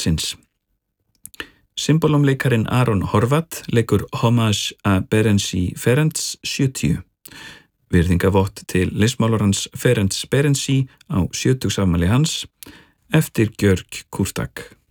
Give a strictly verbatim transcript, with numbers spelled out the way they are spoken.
kvöldsins. Symbolumleikarin Aron Horvath leikur Homage að Berenci Ferenc sjötíu. Virðingavott til listmálarans Ferenc Berenci á sjötugsafmæli hans eftir Gjörg Kurtak.